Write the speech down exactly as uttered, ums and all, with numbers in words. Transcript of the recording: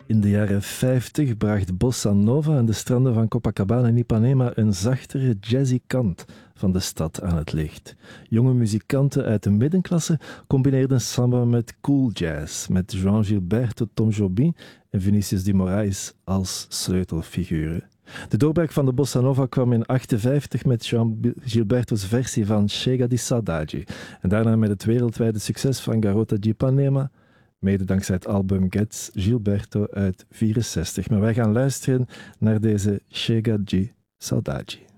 In de jaren vijftig bracht bossa nova aan de stranden van Copacabana in Ipanema een zachtere jazzy kant van de stad aan het licht. Jonge muzikanten uit de middenklasse combineerden samba met cool jazz, met João Gilberto, Tom Jobim en Vinicius de Moraes als sleutelfiguren. De doorbraak van de bossa nova kwam in achtenvijftig met João Gilberto's versie van Chega de Saudade en daarna met het wereldwijde succes van Garota de Ipanema, mede dankzij het album Gets Gilberto uit vierenzestig. Maar wij gaan luisteren naar deze Chega de Saudade.